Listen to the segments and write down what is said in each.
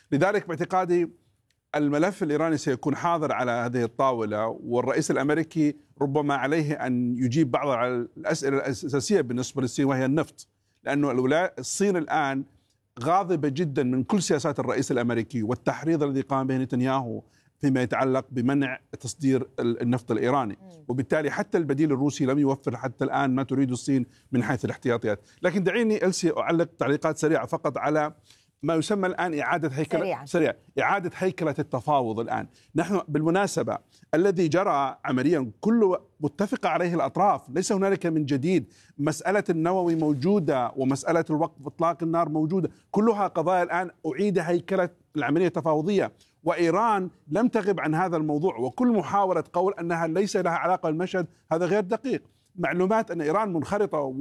لذلك باعتقادي الملف الإيراني سيكون حاضر على هذه الطاولة، والرئيس الأمريكي ربما عليه أن يجيب بعض الأسئلة الأساسية بالنسبة للصين وهي النفط، لأنه الصين الآن غاضبة جدا من كل سياسات الرئيس الأمريكي والتحريض الذي قام به نتنياهو فيما يتعلق بمنع تصدير النفط الإيراني، وبالتالي حتى البديل الروسي لم يوفر حتى الآن ما تريد الصين من حيث الاحتياطيات. لكن دعيني ألسي أعلق تعليقات سريعة فقط على ما يسمى الآن إعادة هيكلة التفاوض. الآن نحن بالمناسبة الذي جرى عمليا كله متفق عليه الأطراف، ليس هنالك من جديد. مسألة النووي موجودة ومسألة الوقف إطلاق النار موجودة، كلها قضايا الآن أعيد هيكلة العملية التفاوضية، وإيران لم تغب عن هذا الموضوع، وكل محاولة قول أنها ليس لها علاقة بالمشهد هذا غير دقيق. معلومات أن إيران منخرطة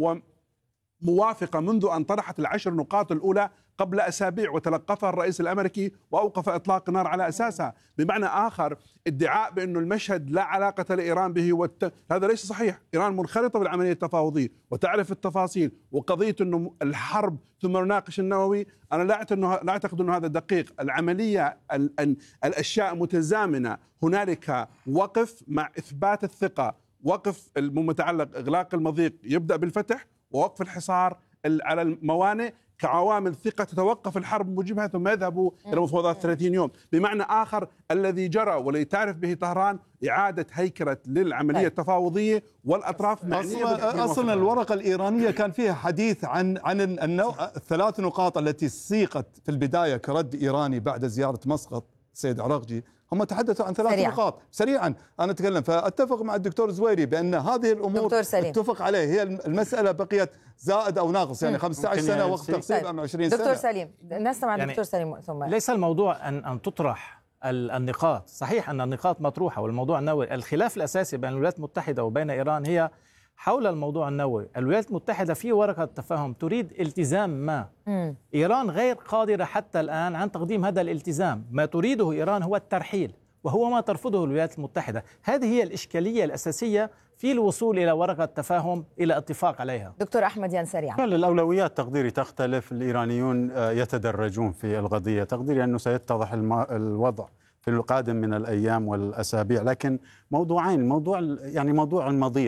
وموافقة منذ أن طرحت ال10 نقاط الأولى قبل أسابيع وتلقفها الرئيس الأمريكي وأوقف إطلاق النار على أساسها. بمعنى آخر ادعاء بأن المشهد لا علاقة لإيران به هذا ليس صحيح. إيران منخرطة بالعملية التفاوضية وتعرف التفاصيل، وقضية أنه الحرب ثم نناقش النووي أنا لا أعتقد أنه هذا دقيق. العملية الأشياء متزامنة، هنالك وقف مع إثبات الثقة، وقف المتعلق إغلاق المضيق يبدأ بالفتح، ووقف الحصار على الموانئ كعوامل ثقة تتوقف الحرب موجبها ثم يذهبوا إلى مفاوضات 30 يوم. بمعنى آخر الذي جرى والذي تعرف به طهران إعادة هيكلة للعملية التفاوضية والأطراف معنية. أصلا الورقة الإيرانية كان فيها حديث عن الثلاث نقاط التي سيقت في البداية كرد إيراني بعد زيارة مسقط السيد عراقجي. هم تحدثوا عن 3 نقاط سريعا. أنا أتكلم، فأتفق مع الدكتور زويري بأن هذه الأمور اتفق عليه، هي المسألة بقيت زائد أو ناقص، يعني 15 سنة وقت تقسيم أم 20 سنة. دكتور سليم، نسمع يعني دكتور سليم ثم. ليس الموضوع أن تطرح النقاط، صحيح أن النقاط مطروحة والموضوع النووي. الخلاف الأساسي بين الولايات المتحدة وبين إيران هي حول الموضوع النووي. الولايات المتحدة في ورقة تفاهم تريد التزام ما. إيران غير قادرة حتى الآن عن تقديم هذا الالتزام. ما تريده إيران هو الترحيل، وهو ما ترفضه الولايات المتحدة. هذه هي الإشكالية الأساسية في الوصول إلى ورقة تفاهم إلى اتفاق عليها. دكتور أحمد يان سريعا. الأولويات تقديري تختلف. الإيرانيون يتدرجون في القضية، تقديري أنه سيتضح الوضع في القادم من الأيام والأسابيع. لكن موضوعين، موضوع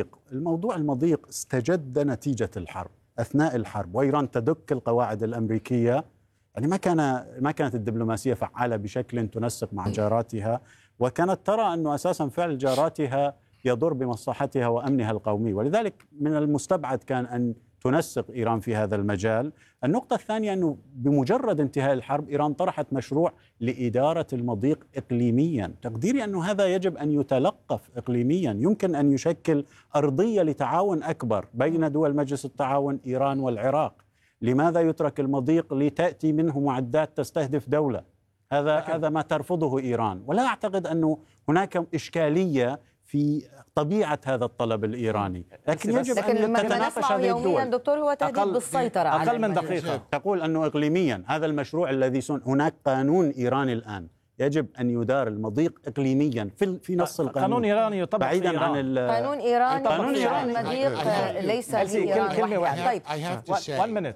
المضيق استجد نتيجة الحرب، أثناء الحرب، وإيران تدك القواعد الأمريكية. يعني ما كانت الدبلوماسية فعالة بشكل تنسق مع جاراتها، وكانت ترى أنه أساسا فعل جاراتها يضر بمصلحتها وأمنها القومي، ولذلك من المستبعد كان أن تنسق إيران في هذا المجال. النقطة الثانية أنه بمجرد انتهاء الحرب إيران طرحت مشروع لإدارة المضيق إقليميا. تقديري أنه هذا يجب أن يتلقف إقليميا، يمكن أن يشكل أرضية لتعاون أكبر بين دول مجلس التعاون إيران والعراق. لماذا يترك المضيق لتأتي منه معدات تستهدف دولة؟ هذا ما ترفضه إيران، ولا أعتقد أنه هناك إشكالية في طبيعة هذا الطلب الإيراني، لكن يجب أن تتناقش هذه الدول. دكتور هو تهديد بالسيطرة أقل من دقيقة. تقول أنه إقليميا هذا المشروع الذي هناك قانون إيراني الآن يجب أن يدار المضيق إقليميا في نص القانون. قانون إيراني يطبق بعيدا عن قانون إيراني المضيق ليس كلمة واحدة. طيب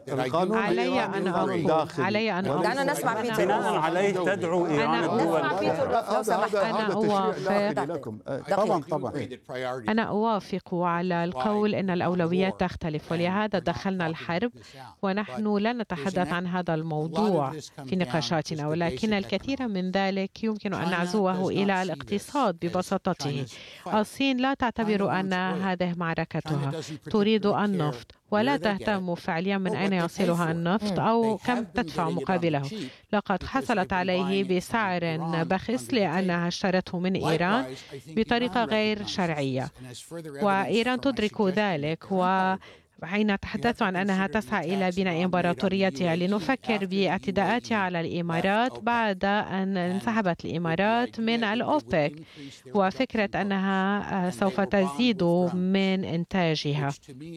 علي أن دعنا نسمع بيتر. بناء عليه تدعو إيران الدول. أنا أوافق على القول أن الأولويات تختلف، ولهذا دخلنا الحرب ونحن لا نتحدث عن هذا الموضوع في نقاشاتنا، ولكن الكثير من ذلك يمكن أن نعزوه إلى الاقتصاد ببساطته. الصين لا تعتبر أن هذه معركتها، تريد النفط ولا تهتم فعليا من أين يصلها النفط أو كم تدفع مقابله. لقد حصلت عليه بسعر بخس لأنها اشترته من إيران بطريقة غير شرعية، وإيران تدرك ذلك. وحين تحدثت عن أنها تسعى إلى بناء إمبراطوريتها، لنفكر باعتداءاتها على الإمارات بعد أن انسحبت الإمارات من الأوبك، وفكرة أنها سوف تزيد من إنتاجها.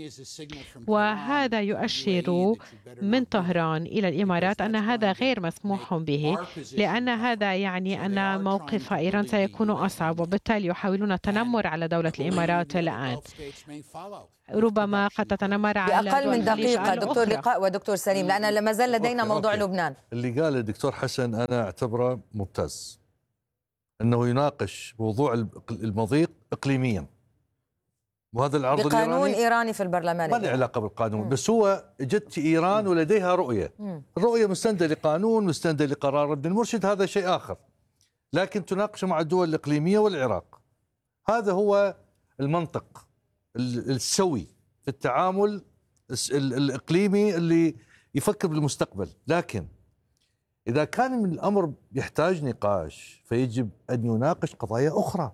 وهذا يؤشر من طهران إلى الإمارات أن هذا غير مسموح به، لأن هذا يعني أن موقف إيران سيكون أصعب، وبالتالي يحاولون التنمر على دولة الإمارات الآن. ربما قد تتنمر على بأقل من دقيقة دكتور الأخرى. لقاء ودكتور سليم، لأن لما زال لدينا موضوع لبنان. اللي قاله الدكتور حسن أنا أعتبره ممتاز، أنه يناقش موضوع المضيق إقليميا، وهذا العرض بقانون الإيراني إيراني في البرلمان. ما له علاقة بالقانون، بس هو جت إيران ولديها رؤية، الرؤية مستندة لقانون، مستندة لقرار ابن المرشد، هذا شيء آخر، لكن تناقش مع الدول الإقليمية والعراق. هذا هو المنطق السوي في التعامل الإقليمي اللي يفكر بالمستقبل. لكن إذا كان من الأمر يحتاج نقاش فيجب أن يناقش قضايا أخرى،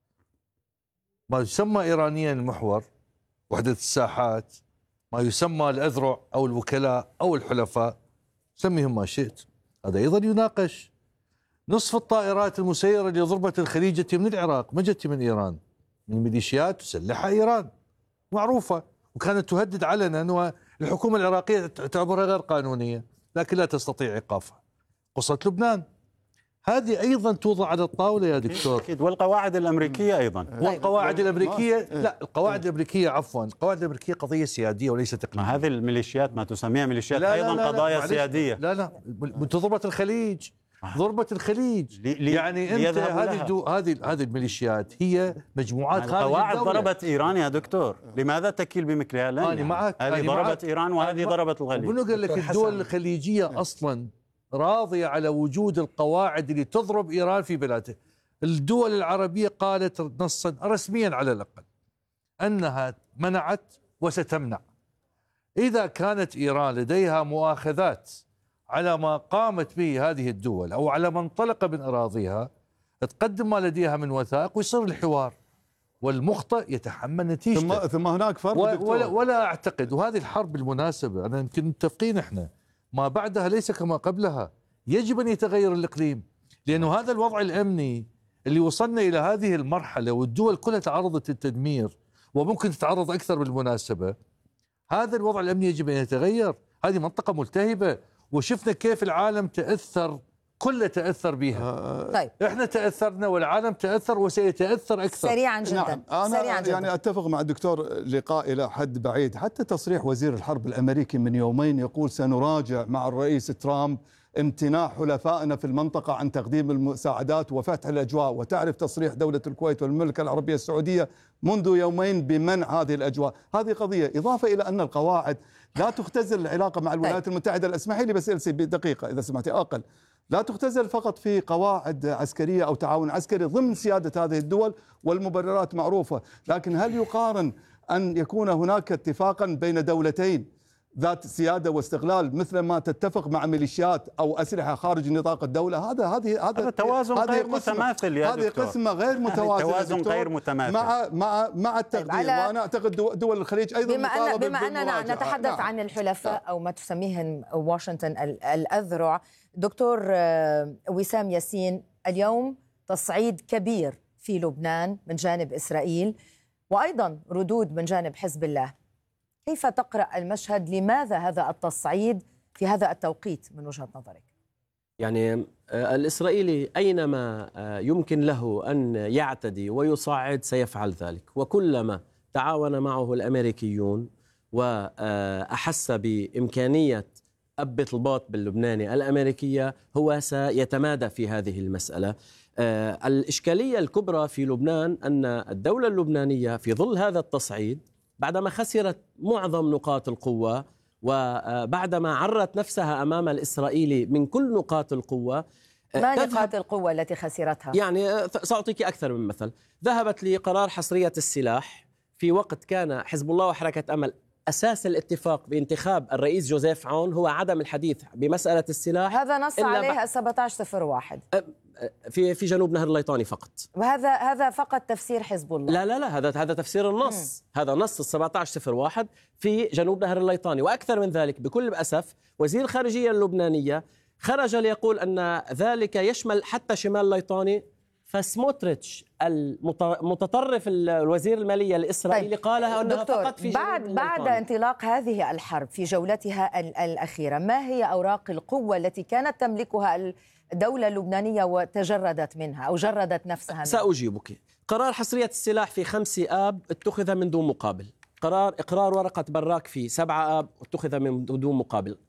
ما يسمى إيرانيا المحور، وحدة الساحات، ما يسمى الأذرع أو الوكلاء أو الحلفاء، سميهم ما شئت، هذا أيضا يناقش. نصف الطائرات المسيرة اللي ضربت الخليج جت من العراق، ما جت من إيران، من ميليشيات تسلحها إيران معروفة، وكانت تهدد علنا، والحكومة العراقية تعتبرها غير قانونية لكن لا تستطيع إيقافها. قصة لبنان هذه أيضا توضع على الطاولة يا دكتور. أكيد، والقواعد الأمريكية أيضا. والقواعد الأمريكية، لا القواعد الأمريكية عفوا، القواعد الأمريكية قضية سيادية وليست إقليمية. هذه الميليشيات ما تسميها ميليشيات لا أيضا لا قضايا لا سيادية. لا ضربة الخليج، ضربة الخليج، يعني أنت هذه الميليشيات هي مجموعات خارج الدولة. القواعد ضربت إيران يا دكتور، لماذا تكيل بمكرها؟ أنا معك، هذه ضربت إيران وهذه ضربت الخليج. ونقول لك الدول الخليجية أصلا راضية على وجود القواعد اللي تضرب إيران في بلادها. الدول العربية قالت نصا رسميا على الأقل أنها منعت وستمنع. إذا كانت إيران لديها مؤاخذات على ما قامت به هذه الدول أو على ما انطلق من أراضيها، تقدم ما لديها من وثائق ويصير الحوار، والمخطئ يتحمل نتيجته. ثم هناك فرق ولا أعتقد، وهذه الحرب بالمناسبة أنا يمكن متفقين إحنا، ما بعدها ليس كما قبلها، يجب أن يتغير الإقليم، لأنه هذا الوضع الأمني اللي وصلنا إلى هذه المرحلة والدول كلها تعرضت للتدمير وممكن تتعرض أكثر بالمناسبة، هذا الوضع الأمني يجب أن يتغير. هذه منطقة ملتهبة، وشفنا كيف العالم تأثر، كله تأثر بها. طيب احنا تأثرنا والعالم تأثر وسيتأثر أكثر. سريعا جدا. نعم. أنا سريعا جدا. يعني أتفق مع الدكتور لقاء إلى حد بعيد. حتى تصريح وزير الحرب الأمريكي من يومين يقول سنراجع مع الرئيس ترامب امتناع حلفائنا في المنطقة عن تقديم المساعدات وفتح الأجواء، وتعرف تصريح دولة الكويت والمملكة العربية السعودية منذ يومين بمنع هذه الأجواء. هذه قضية، إضافة إلى أن القواعد لا تختزل العلاقة مع الولايات المتحدة. اسمحي لي بس إلسي بدقيقة إذا سمحتي أقل، لا تختزل فقط في قواعد عسكرية أو تعاون عسكري ضمن سيادة هذه الدول، والمبررات معروفة، لكن هل يقارن أن يكون هناك اتفاقا بين دولتين ذات سيادة واستقلال مثل ما تتفق مع ميليشيات أو أسلحة خارج نطاق الدولة؟ هذا توازن غير متماثل يا دكتور. هذه قسمة غير متوازنة، توازن غير متماثل مع التقدير. وأنا أعتقد دول الخليج أيضا بما أننا نتحدث عن الحلفاء أو ما تسميهم واشنطن الأذرع، دكتور وسام ياسين، اليوم تصعيد كبير في لبنان من جانب إسرائيل وأيضا ردود من جانب حزب الله، كيف تقرأ المشهد؟ لماذا هذا التصعيد في هذا التوقيت من وجهة نظرك؟ يعني الإسرائيلي أينما يمكن له أن يعتدي ويصعد سيفعل ذلك، وكلما تعاون معه الأمريكيون وأحس بإمكانية أبة الباط باللبناني الأمريكية هو سيتمادى في هذه المسألة. الإشكالية الكبرى في لبنان أن الدولة اللبنانية في ظل هذا التصعيد بعدما خسرت معظم نقاط القوة وبعدما عرت نفسها أمام الإسرائيلي من كل نقاط القوة، ما نقاط القوة التي خسرتها؟ يعني سأعطيك أكثر من مثل. ذهبت لقرار حصرية السلاح في وقت كان حزب الله وحركة أمل أساس الاتفاق بانتخاب الرئيس جوزيف عون هو عدم الحديث بمسألة السلاح. هذا نص عليه 1701 في جنوب نهر الليطاني فقط. وهذا فقط تفسير حزب الله؟ لا هذا تفسير النص. هذا نص 1701 في جنوب نهر الليطاني. وأكثر من ذلك، بكل أسف وزير الخارجية اللبنانية خرج ليقول أن ذلك يشمل حتى شمال الليطاني، فسموتريتش المتطرف الوزير المالية الإسرائيلي قالها أنها فقط في بعد انطلاق هذه الحرب في جولتها الأخيرة، ما هي أوراق القوة التي كانت تملكها الدولة اللبنانية وتجردت منها أو جردت نفسها منها؟ سأجيبك. قرار حصرية السلاح في 5 آب اتخذ من دون مقابل، إقرار ورقة براك في 7 آب اتخذ من دون مقابل،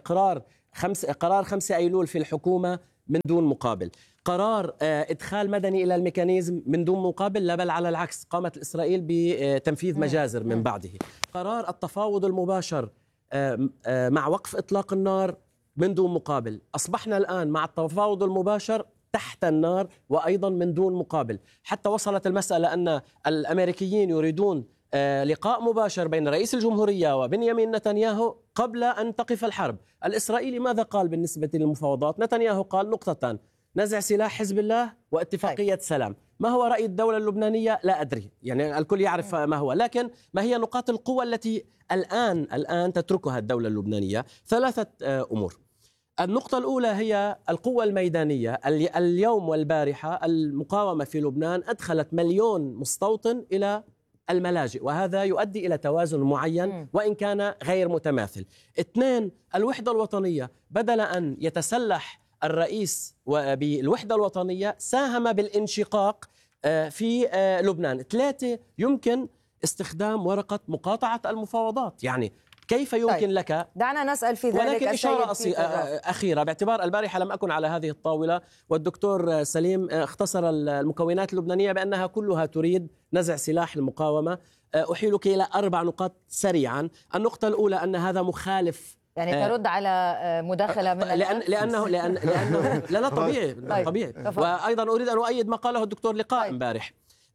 قرار 5 أيلول في الحكومة من دون مقابل، قرار إدخال مدني إلى الميكانيزم من دون مقابل، لا بل على العكس قامت إسرائيل بتنفيذ مجازر من بعده، قرار التفاوض المباشر مع وقف إطلاق النار من دون مقابل. أصبحنا الآن مع التفاوض المباشر تحت النار وأيضا من دون مقابل، حتى وصلت المسألة أن الأمريكيين يريدون لقاء مباشر بين رئيس الجمهورية وبنيامين نتنياهو قبل أن تقف الحرب. الإسرائيلي ماذا قال بالنسبة للمفاوضات؟ نتنياهو قال نقطتان: نزع سلاح حزب الله واتفاقية سلام. ما هو رأي الدولة اللبنانية؟ لا أدري، يعني الكل يعرف ما هو، لكن ما هي نقاط القوة التي الآن تتركها الدولة اللبنانية؟ 3 أمور. النقطة الأولى هي القوة الميدانية. اليوم والبارحة المقاومة في لبنان أدخلت 1,000,000 مستوطن إلى الملاجئ، وهذا يؤدي إلى توازن معين وإن كان غير متماثل. 2، الوحدة الوطنية، بدل أن يتسلح الرئيس بالوحدة الوطنية ساهم بالانشقاق في لبنان. 3، يمكن استخدام ورقة مقاطعة المفاوضات. يعني كيف يمكن لك؟ دعنا نسأل في ذلك. ولكن إشارة أخيرة باعتبار البارحة لم أكن على هذه الطاولة، والدكتور سليم اختصر المكونات اللبنانية بأنها كلها تريد نزع سلاح المقاومة. أحيلك إلى 4 نقاط سريعا. النقطة الأولى أن هذا مخالف، يعني ترد على مداخلة من لأنه لا طبيعي. طبيعي. وأيضا أريد أن أؤيد ما قاله الدكتور لقاء امبارح.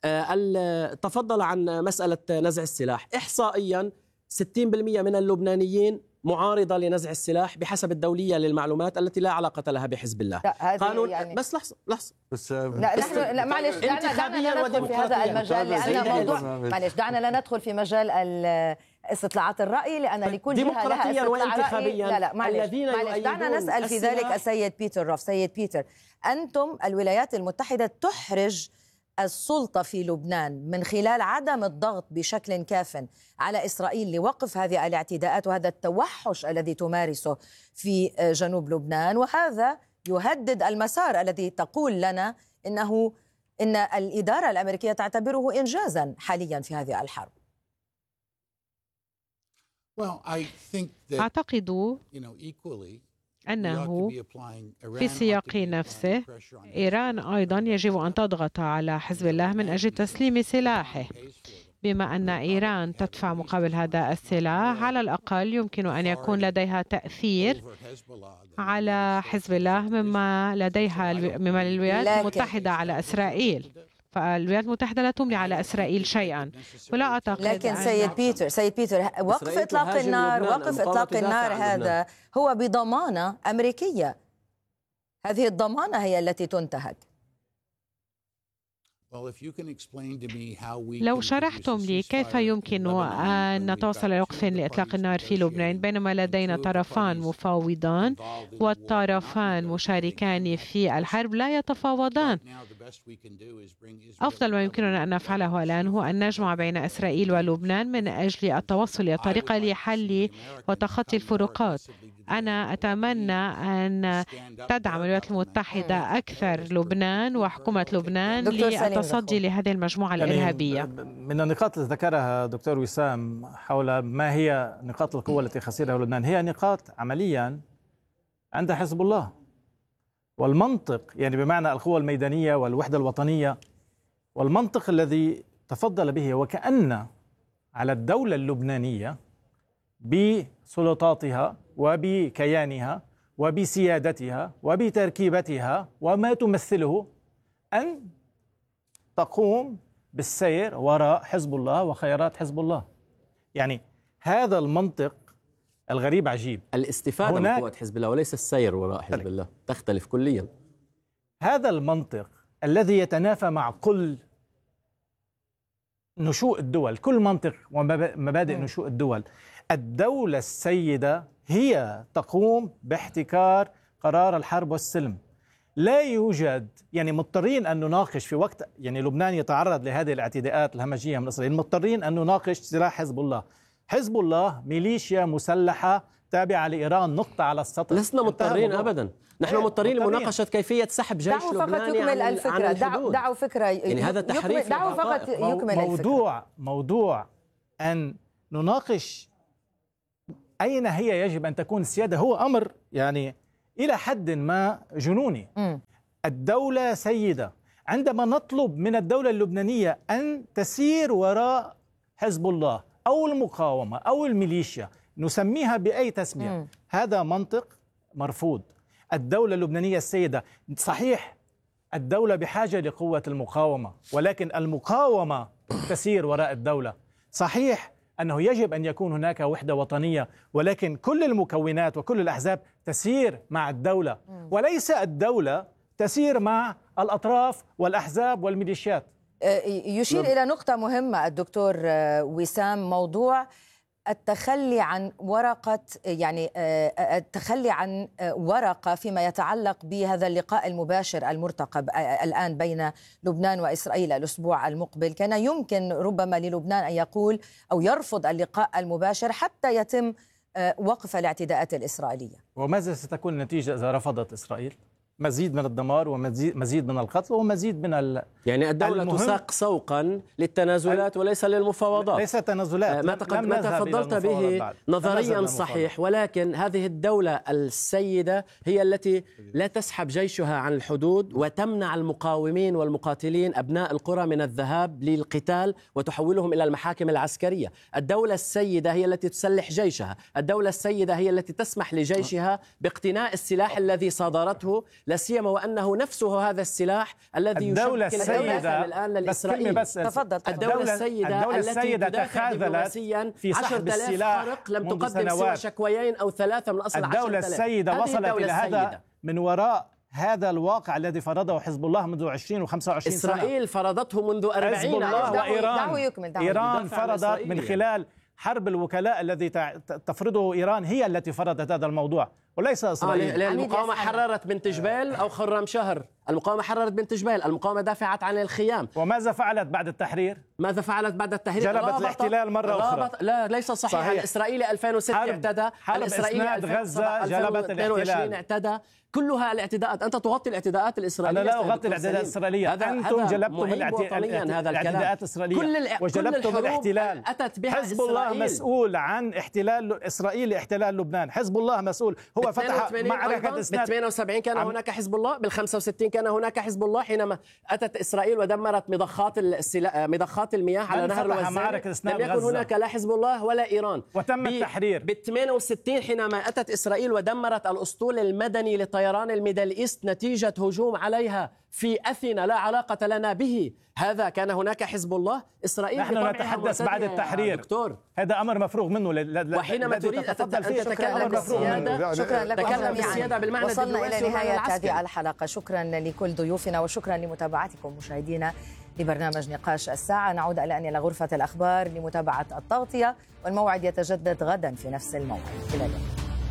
تفضل عن مسألة نزع السلاح. إحصائيا 60% من اللبنانيين معارضة لنزع السلاح بحسب الدولية للمعلومات التي لا علاقة لها بحزب الله. قانون يعني بس لحظة بس لا معلش، دعنا لا ندخل في هذا المجال لأن موضوع معلش دعنا لا ندخل في مجال استطلاعات الرأي لأن لكل جهة لها استطلاع رأي. لا معلش دعنا نسأل في ذلك السيد بيتر روف. سيد بيتر، أنتم الولايات المتحدة تحرج السلطة في لبنان من خلال عدم الضغط بشكل كاف على إسرائيل لوقف هذه الاعتداءات وهذا التوحش الذي تمارسه في جنوب لبنان، وهذا يهدد المسار الذي تقول لنا إن الإدارة الأمريكية تعتبره إنجازا حاليا في هذه الحرب. أعتقد أنه في السياق نفسه إيران أيضا يجب أن تضغط على حزب الله من أجل تسليم سلاحه. بما أن إيران تدفع مقابل هذا السلاح، على الأقل يمكن أن يكون لديها تأثير على حزب الله مما للولايات المتحدة على إسرائيل. فالولايات المتحدة لا تملي على إسرائيل شيئا، ولا أعتقد. لكن سيد بيتر وقف إطلاق النار هذا هو بضمانة أمريكية. هذه الضمانة هي التي تنتهك. لو شرحتم لي كيف يمكن أن نتوصل إلى وقف لإطلاق النار في لبنان بينما لدينا طرفان مفاوضان والطرفان مشاركان في الحرب لا يتفاوضان. أفضل ما يمكننا أن نفعله الآن هو أن نجمع بين إسرائيل ولبنان من أجل التوصل إلى طريقة لحل وتخطي الفروقات. أنا أتمنى أن تدعم الولايات المتحدة أكثر لبنان وحكومة لبنان للتصدي لهذه المجموعة الإرهابية. من النقاط التي ذكرها دكتور وسام حول ما هي نقاط القوة التي خسرها لبنان هي نقاط عمليا عند حزب الله، والمنطق يعني بمعنى القوة الميدانية والوحدة الوطنية، والمنطق الذي تفضل به وكأن على الدولة اللبنانية بسلطاتها وبكيانها وبسيادتها وبتركيبتها وما تمثله أن تقوم بالسير وراء حزب الله وخيارات حزب الله. يعني هذا المنطق الغريب عجيب. الاستفادة من قوة حزب الله وليس السير وراء حزب الله، تختلف كليا. هذا المنطق الذي يتنافى مع كل نشوء الدول، كل منطق ومبادئ نشوء الدول. الدولة السيدة هي تقوم باحتكار قرار الحرب والسلم. لا يوجد، يعني مضطرين أن نناقش في وقت يعني لبنان يتعرض لهذه الاعتداءات الهمجية من إسرائيل، مضطرين أن نناقش سلاح حزب الله. حزب الله ميليشيا مسلحة تابعة لإيران، نقطة على السطر. لسنا مضطرين أبدا، نحن مضطرين لمناقشة كيفية سحب جيش لبنان عن الحدود. دعوا فكرة يعني هذا تحريف. دعوا فقط يكمل موضوع أن نناقش أين هي يجب أن تكون السيادة، هو أمر يعني إلى حد ما جنوني. الدولة سيدة. عندما نطلب من الدولة اللبنانية أن تسير وراء حزب الله أو المقاومة أو الميليشيا، نسميها بأي تسمية، هذا منطق مرفوض. الدولة اللبنانية السيدة. صحيح الدولة بحاجة لقوة المقاومة، ولكن المقاومة تسير وراء الدولة. صحيح أنه يجب أن يكون هناك وحدة وطنية، ولكن كل المكونات وكل الأحزاب تسير مع الدولة، وليس الدولة تسير مع الأطراف والأحزاب والميليشيات. يشير إلى نقطة مهمة الدكتور وسام، موضوع التخلي عن ورقة، يعني التخلي عن ورقة فيما يتعلق بهذا اللقاء المباشر المرتقب الآن بين لبنان وإسرائيل الأسبوع المقبل. كان يمكن ربما للبنان أن يقول أو يرفض اللقاء المباشر حتى يتم وقف الاعتداءات الإسرائيلية. وماذا ستكون النتيجة إذا رفضت إسرائيل؟ مزيد من الدمار ومزيد من القتل ومزيد من يعني الدولة تساق سوقا للتنازلات وليس للمفاوضات. ليس تنازلات. ما تفضلت به نظريا صحيح، ولكن هذه الدولة السيدة هي التي لا تسحب جيشها عن الحدود وتمنع المقاومين والمقاتلين أبناء القرى من الذهاب للقتال وتحولهم إلى المحاكم العسكرية. الدولة السيدة هي التي تسلح جيشها، الدولة السيدة هي التي تسمح لجيشها باقتناء السلاح الذي صادرته، لا سيما وأنه نفسه هذا السلاح الذي الدولة السيدة الآن للإسرائيل. تفضل. الدولة السيدة التي تدافع في سحب السلاح فرق لم تقدم سوى شكويين أو 3 من أصل 10,000. الدولة السيدة وصلت إلى هذا من وراء هذا الواقع الذي فرضه حزب الله منذ 20 و25 سنة. إسرائيل فرضته منذ 40 حزب الله وإيران. إيران فرضت من خلال حرب الوكلاء الذي تفرضه إيران، هي التي فرضت هذا الموضوع وليس إسرائيل. المقاومة حررت بنت جبيل أو خرم شهر، المقاومة حررت بنت جبيل، المقاومة دافعت عن الخيام. وماذا فعلت بعد التحرير؟ ماذا فعلت بعد التحرير؟ جلبت الاحتلال مرة أخرى. لا ليس صحيح. الإسرائيلي 2006 اعتدى، الإسرائيلي غزة جلبت الاحتلال، اعتدى. كلها الاعتداءات. أنت تغطي الاعتداءات الإسرائيلية. أنا لا أغطي الاعتداءات الإسرائيلية. أنتم جلبتم الاعتداءات الإسرائيلية وجلبتم الاحتلال. حزب الله مسؤول عن احتلال إسرائيل لاحتلال لبنان. حزب الله مسؤول، هو فتح معركة إسناد. بال 78 كان هناك حزب الله، بال 65 كان هناك حزب الله حينما أتت إسرائيل ودمرت مضخات المياه على نهر الوزان. لم يكن هناك لا حزب الله ولا إيران. وتم التحرير. بال 68 حينما أتت إسرائيل ودمرت الأسطول المدني لطيران الميدل إيست نتيجة هجوم عليها في أثينا لا علاقة لنا به، هذا كان هناك حزب الله. إسرائيل نحن نتحدث بعد التحرير دكتور. هذا أمر مفروغ منه. وحينما تريد أن تتكلم بالسيادة، شكرا لكم تكلم بالسيادة بالمعنى وصلنا إلى نهاية هذه الحلقة. شكرا لكل ضيوفنا وشكرا لمتابعتكم مشاهدينا لبرنامج نقاش الساعة. نعود الآن إلى غرفة الأخبار لمتابعة التغطية، والموعد يتجدد غدا في نفس الموعد. إلى اللقاء.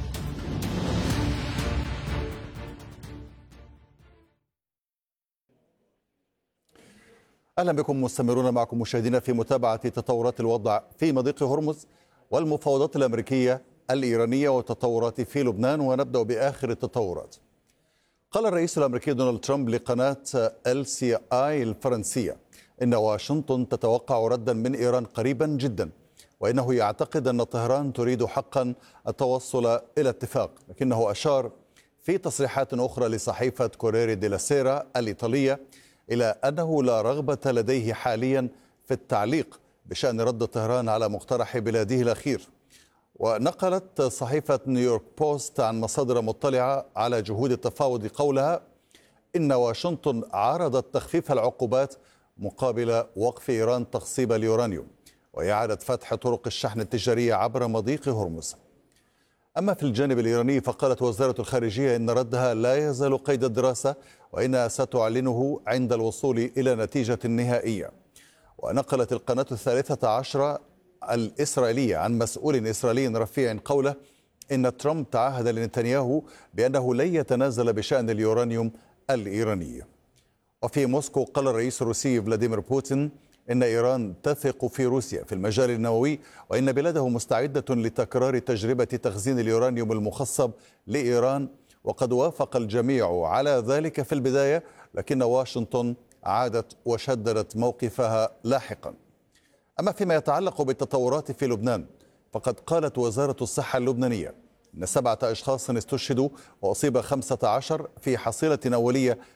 أهلا بكم، مستمرون معكم مشاهدينا في متابعة تطورات الوضع في مضيق هرمز والمفاوضات الأمريكية الإيرانية والتطورات في لبنان. ونبدأ بآخر التطورات. قال الرئيس الأمريكي دونالد ترامب لقناة LCI الفرنسية إن واشنطن تتوقع ردا من إيران قريبا جدا، وإنه يعتقد أن طهران تريد حقا التوصل إلى اتفاق. لكنه أشار في تصريحات أخرى لصحيفة كوريري دي لا سيرا الإيطالية إلى أنه لا رغبة لديه حاليا في التعليق بشأن رد طهران على مقترح بلاده الأخير. ونقلت صحيفة نيويورك بوست عن مصادر مطلعة على جهود التفاوض قولها إن واشنطن عارضت تخفيف العقوبات مقابل وقف إيران تخصيب اليورانيوم وإعادة فتح طرق الشحن التجارية عبر مضيق هرمز. أما في الجانب الإيراني فقالت وزارة الخارجية إن ردها لا يزال قيد الدراسة وإنها ستعلنه عند الوصول إلى نتيجة نهائية. ونقلت القناة 13 الإسرائيلية عن مسؤول إسرائيلي رفيع قوله إن ترامب تعهد لنتنياهو بأنه لن يتنازل بشأن اليورانيوم الإيراني. وفي موسكو قال الرئيس الروسي فلاديمير بوتين إن إيران تثق في روسيا في المجال النووي، وإن بلاده مستعدة لتكرار تجربة تخزين اليورانيوم المخصب لإيران، وقد وافق الجميع على ذلك في البداية، لكن واشنطن عادت وشددت موقفها لاحقا. أما فيما يتعلق بالتطورات في لبنان فقد قالت وزارة الصحة اللبنانية إن 7 أشخاص استشهدوا وأصيب 15 في حصيلة أولية